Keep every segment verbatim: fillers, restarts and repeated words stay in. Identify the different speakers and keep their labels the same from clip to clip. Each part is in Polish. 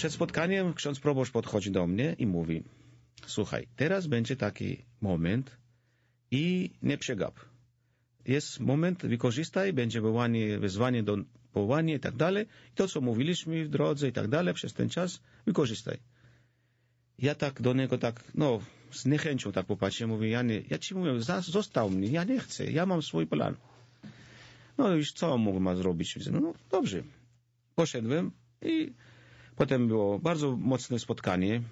Speaker 1: przed spotkaniem ksiądz proboszcz podchodzi do mnie i mówi: słuchaj, teraz będzie taki moment i nie przegap. Jest moment, wykorzystaj, będzie wołanie, wezwanie do powołania i tak dalej. I to, co mówiliśmy w drodze i tak dalej, przez ten czas wykorzystaj. Ja tak do niego tak, no, z niechęcią tak popatrzę, mówię, ja, nie, ja ci mówię, został mnie, ja nie chcę, ja mam swój plan. No już co on mógł ma zrobić? No, no dobrze. Poszedłem i potem było bardzo mocne spotkanie.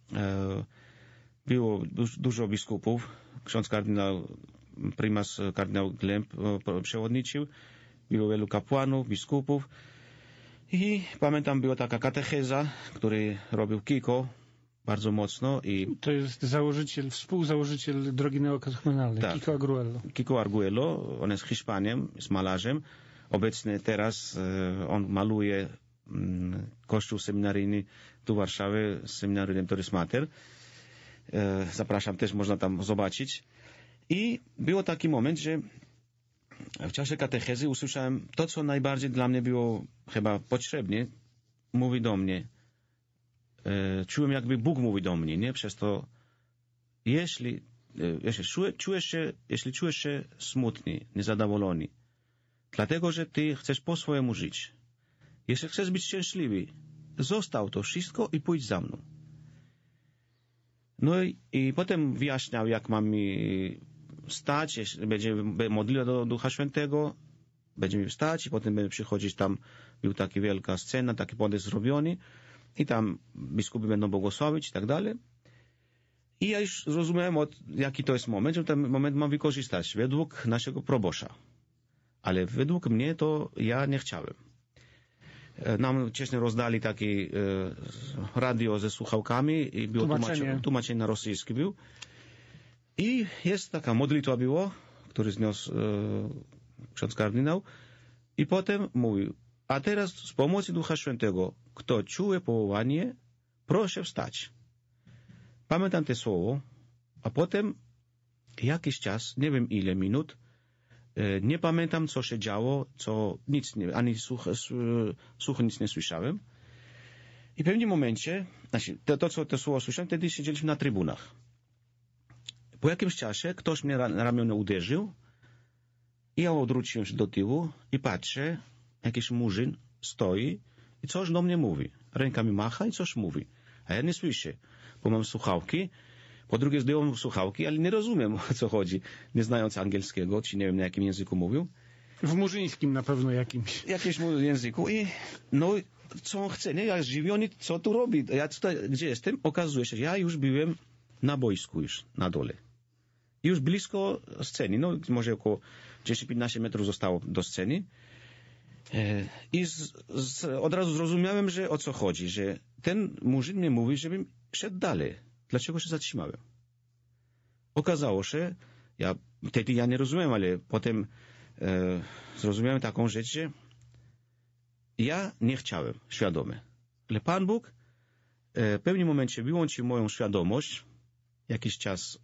Speaker 1: Było dużo biskupów. Ksiądz kardynał, prymas kardynał Glemp przewodniczył. Było wielu kapłanów, biskupów. I pamiętam, była taka katecheza, który robił Kiko bardzo mocno. I
Speaker 2: to jest założyciel, współzałożyciel drogi neokatechymenalnej, tak, Kiko Arguello.
Speaker 1: Kiko Arguello, on jest Hiszpaniem, jest malarzem. Obecnie teraz e, on maluje m, kościół seminaryjny tu w Warszawie, seminarium Toris Mater. E, zapraszam, też można tam zobaczyć. I był taki moment, że w czasie katechezy usłyszałem to, co najbardziej dla mnie było chyba potrzebne. Mówi do mnie. E, czułem, jakby Bóg mówi do mnie, nie? Przez to, jeśli, e, jeśli, czujesz się, jeśli czujesz się smutny, niezadowolony, dlatego, że ty chcesz po swojemu żyć. Jeśli chcesz być szczęśliwy, zostaw to wszystko i pójdź za mną. No i, i potem wyjaśniał, jak mam mi wstać, jeśli będzie modliła do Ducha Świętego, będziemy wstać i potem będzie przychodzić tam, był taka wielka scena, taki podest zrobiony i tam biskupi będą błogosławić i tak dalej. I ja już zrozumiałem, od, jaki to jest moment, że ten moment mam wykorzystać według naszego probosza. Ale według mnie to ja nie chciałem. Nam wcześniej rozdali takie e, radio ze słuchawkami i było tłumaczenie. tłumaczenie na rosyjski był. I jest taka modlitwa było, który zniósł e, ksiądz kardynał i potem mówił, a teraz z pomocy Ducha Świętego, kto czuje powołanie, proszę wstać. Pamiętam te słowo, a potem jakiś czas, nie wiem ile minut, nie pamiętam, co się działo, co nic nie, ani sucho, sucho nic nie słyszałem. I w pewnym momencie, znaczy, to, to co to słowo słyszałem, wtedy siedzieliśmy na trybunach. Po jakimś czasie ktoś mnie na ramię uderzył i ja odwróciłem się do tyłu i patrzę, jakiś murzyn stoi i coś do mnie mówi. Rękami macha i coś mówi. A ja nie słyszę, bo mam słuchawki. Po drugie zdjąłem słuchawki, ale nie rozumiem, o co chodzi, nie znając angielskiego, czy nie wiem, na jakim języku mówił.
Speaker 2: W murzyńskim na pewno jakimś.
Speaker 1: Jakimś języku. I no, co on chce, nie? Ja zdziwiony, co tu robi? Ja tutaj, gdzie jestem? Okazuje się, że ja już byłem na boisku już, na dole. Już blisko sceny, no może około dziesięć piętnaście metrów zostało do sceny. I z, z, od razu zrozumiałem, że o co chodzi, że ten murzyn mnie mówi, żebym szedł dalej. Dlaczego się zatrzymałem? Okazało się, ja wtedy ja nie rozumiałem, ale potem e, zrozumiałem taką rzecz, że ja nie chciałem, świadomie. Ale Pan Bóg e, w pewnym momencie wyłączył moją świadomość, jakiś czas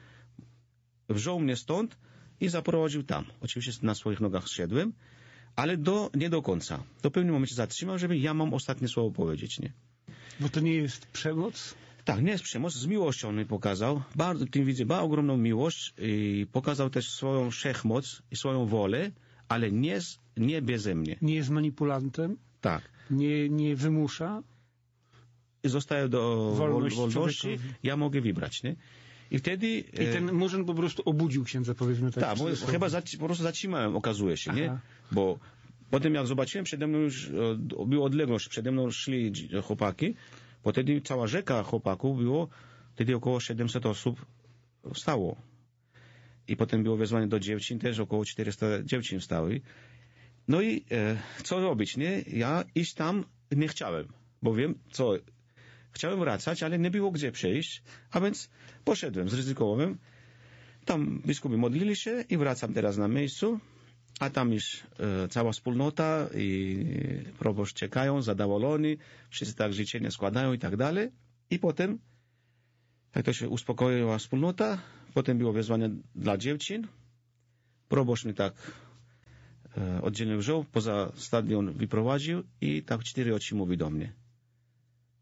Speaker 1: wziął mnie stąd i zaprowadził tam. Oczywiście na swoich nogach zszedłem, ale do, nie do końca. Do pewnym momencie zatrzymał, żeby ja mam ostatnie słowo powiedzieć, nie?
Speaker 2: Bo to nie jest przemoc?
Speaker 1: Tak, nie jest przemoc, z miłością on mi pokazał. Bardzo, tym widzę, ma ogromną miłość i pokazał też swoją wszechmoc i swoją wolę, ale nie, nie beze mnie.
Speaker 2: Nie jest manipulantem?
Speaker 1: Tak.
Speaker 2: Nie, nie wymusza?
Speaker 1: Zostaje do
Speaker 2: Wolność
Speaker 1: wolności, ja mogę wybrać, nie? I wtedy...
Speaker 2: I ten murzyn po prostu obudził księdza, powiedzmy tak.
Speaker 1: Tak, bo chyba zaci- po prostu zatrzymałem, okazuje się, Aha. nie? Bo potem jak zobaczyłem, przede mną już była odległość, przede mną szli chłopaki, bo wtedy cała rzeka chłopaków było, wtedy około siedemset osób stało. I potem było wezwanie do dziewczyn, też około czterysta dziewczyn stały. No i e, co robić, nie? Ja iść tam nie chciałem, bo wiem, co... Chciałem wracać, ale nie było gdzie przejść, a więc poszedłem, zryzykowałem. Tam biskupi modlili się i wracam teraz na miejscu, a tam już e, cała wspólnota i proboszcz czekają, zadowoleni, wszyscy tak życzenia składają i tak dalej. I potem, jak to się uspokoiła wspólnota, potem było wezwanie dla dziewczyn. Proboszcz mnie tak e, oddzielnie wziął, poza stadion wyprowadził i tak cztery oczy mówi do mnie.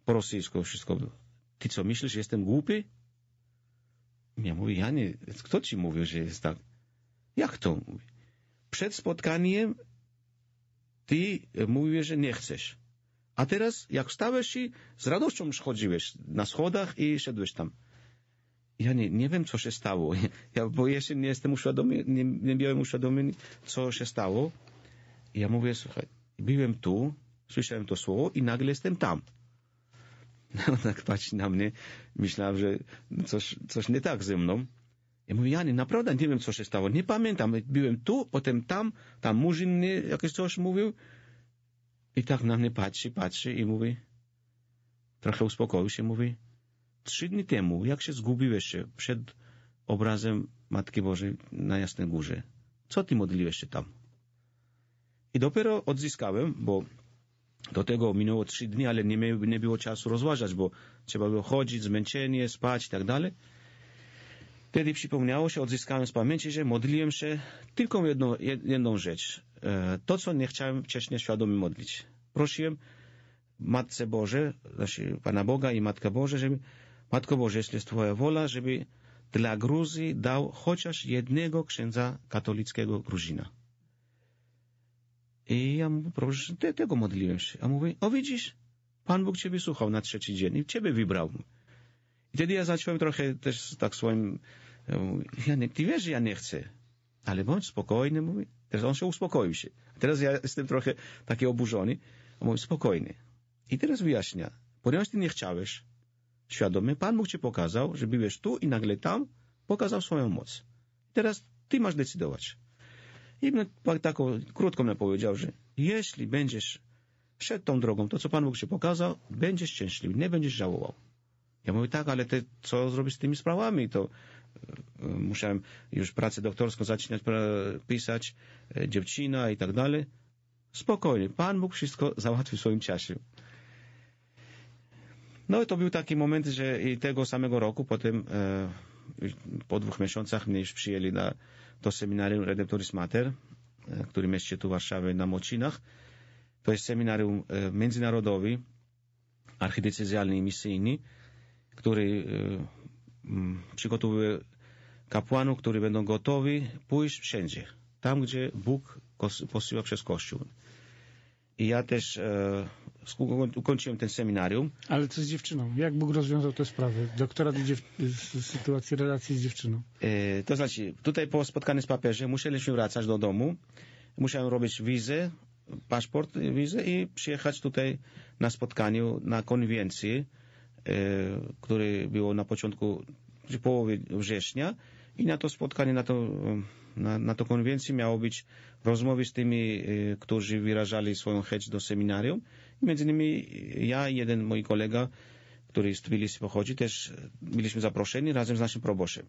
Speaker 1: po rosyjsku wszystko było. Ty co, myślisz, że jestem głupi? Ja mówię, ja nie, kto ci mówił, że jest tak? Jak to mówi? Przed spotkaniem ty mówisz, że nie chcesz. A teraz, jak wstałeś i z radością schodziłeś na schodach i szedłeś tam. Ja nie, nie wiem, co się stało. Ja, bo jeszcze nie jestem uświadomiony, nie, nie byłem uświadomiony, co się stało. I ja mówię, słuchaj, byłem tu, słyszałem to słowo i nagle jestem tam. On tak patrzy na mnie, myślałem, że coś, coś nie tak ze mną. Ja mówię, ja nie, naprawdę nie wiem, co się stało. Nie pamiętam, byłem tu, potem tam, tam murzyn mnie jakieś coś mówił. I tak na mnie patrzy, patrzy i mówi, trochę uspokoił się, mówi, trzy dni temu, jak się zgubiłeś się przed obrazem Matki Bożej na Jasnej Górze, co ty modliłeś się tam? I dopiero odzyskałem, bo do tego minęło trzy dni, ale nie, miał, nie było czasu rozważać, bo trzeba było chodzić, zmęczenie, spać i tak dalej. Wtedy przypomniało się, odzyskałem z pamięci, że modliłem się tylko jedną, jedną rzecz. To, co nie chciałem wcześniej świadomie modlić. Prosiłem Matce Boże, znaczy Pana Boga i Matka Boże, żeby, Matko Boże, jeśli jest Twoja wola, żeby dla Gruzji dał chociaż jednego księdza katolickiego Gruzina. I ja mówię, proszę, te, tego modliłem się. A mówi, o widzisz, Pan Bóg Ciebie słuchał na trzeci dzień i Ciebie wybrał. I wtedy ja zacząłem trochę też tak swoim, ja nie, ty wiesz, że ja nie chcę, ale bądź spokojny, mówi. Teraz on się uspokoił się. Teraz ja jestem trochę taki oburzony. On mówi, spokojny. I teraz wyjaśnia, ponieważ ty nie chciałeś świadomie, Pan Bóg ci pokazał, że byłeś tu i nagle tam, pokazał swoją moc. Teraz ty masz decydować. I tak krótko mi powiedział, że jeśli będziesz szedł tą drogą, to co Pan Bóg ci pokazał, będziesz szczęśliwy, nie będziesz żałował. Ja mówię, tak, ale ty co zrobisz z tymi sprawami? To musiałem już pracę doktorską zaczynać pisać, dziewczyna i tak dalej. Spokojnie, Pan Bóg wszystko załatwi w swoim czasie. No i to był taki moment, że i tego samego roku, potem e, po dwóch miesiącach mnie już przyjęli na, do seminarium Redemptoris Mater, e, który mieści tu w Warszawie na Mocinach. To jest seminarium e, międzynarodowy, archidiecezjalny i misyjny, który e, m, przygotowuje kapłanów, którzy będą gotowi pójść wszędzie. Tam, gdzie Bóg posyła przez Kościół. I ja też e, ukończyłem ten seminarium.
Speaker 2: Ale co z dziewczyną? Jak Bóg rozwiązał tę sprawę? Doktorat z sytuacji relacji z dziewczyną.
Speaker 1: E, to znaczy, tutaj po spotkaniu z papieżem musieliśmy wracać do domu. Musiałem robić wizę, paszport, wizę i przyjechać tutaj na spotkaniu, na konwencji, e, które było na początku, w połowie września. I na to spotkanie, na to, na, na to konwencję miało być rozmowy z tymi, y, którzy wyrażali swoją chęć do seminarium. I między innymi ja i jeden mój kolega, który z Tbilisi pochodzi, też byliśmy zaproszeni razem z naszym proboszem.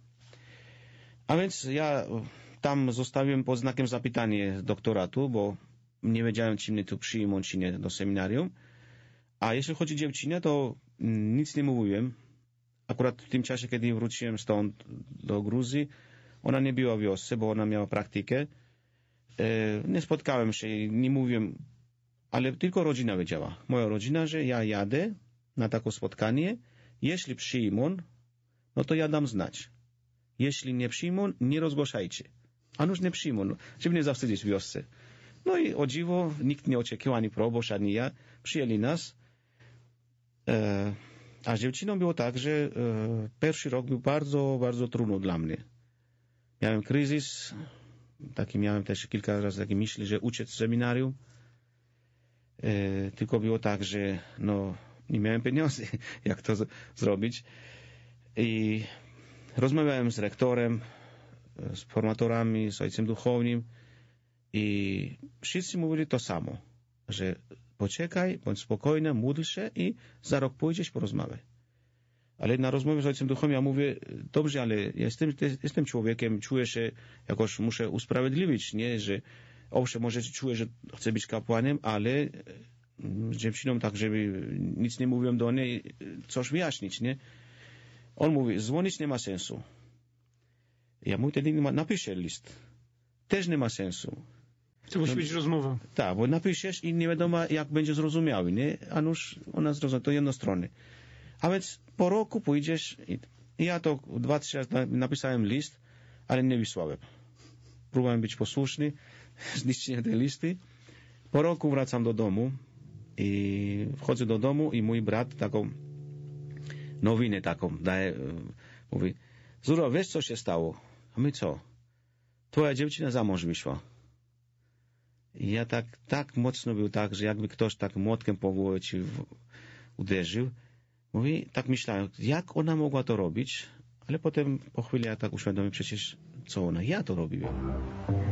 Speaker 1: A więc ja tam zostawiłem pod znakiem zapytania doktoratu, bo nie wiedziałem, czy mnie tu przyjmą, czy nie do seminarium. A jeśli chodzi o dziewczynę, to nic nie mówiłem. Akurat w tym czasie, kiedy wróciłem stąd do Gruzji, ona nie była w wiosce, bo ona miała praktykę. Nie spotkałem się, nie mówiłem, ale tylko rodzina wiedziała. Moja rodzina, że ja jadę na takie spotkanie. Jeśli przyjmą, no to ja dam znać. Jeśli nie przyjmą, nie rozgłaszajcie. A nuż nie przyjmą, żeby nie zawstydzić w wiosce. No i o dziwo, nikt nie oczekiwał, ani proboszcz, ani ja. Przyjęli nas. E A z dziewczyną było tak, że e, pierwszy rok był bardzo, bardzo trudny dla mnie. Miałem kryzys, taki miałem też kilka razy takie myśli, że uciec z seminarium. E, tylko było tak, że no, nie miałem pieniędzy, jak to z- zrobić. I rozmawiałem z rektorem, z formatorami, z ojcem duchownym i wszyscy mówili to samo, że poczekaj, bądź spokojna, módl się i za rok pójdziesz, porozmawiaj. Ale na rozmowie z ojcem duchownym ja mówię, dobrze, ale jestem, jestem człowiekiem, czuję się, jakoś muszę usprawiedliwić, nie, że owszem, może czuję, że chcę być kapłanem, ale z dziewczyną tak, żeby nic nie mówiłem do niej, coś wyjaśnić, nie. On mówi, dzwonić nie ma sensu. Ja mówię, wtedy napiszę list. Też nie ma sensu.
Speaker 2: To musi
Speaker 1: No,
Speaker 2: być rozmowa.
Speaker 1: tak, bo napiszesz i nie wiadomo, jak będzie zrozumiały, nie? A nuż ona zrozumie, to jednostronny. A więc po roku pójdziesz i i ja to dwa, trzy razy napisałem list, ale nie wysłałem. Próbowałem być posłuszny, zniszczyłem te listy. Po roku wracam do domu i wchodzę do domu i mój brat taką nowinę taką daje, mówi: Zuro, wiesz co się stało? A my co? Twoja dziewczyna za mąż wyszła. I ja tak, tak mocno był tak, że jakby ktoś tak młotkiem po głowie ci w, uderzył. Mówi, tak myślałem, jak ona mogła to robić, ale potem po chwili ja tak uświadomiłem, przecież co ona, ja to robiłem.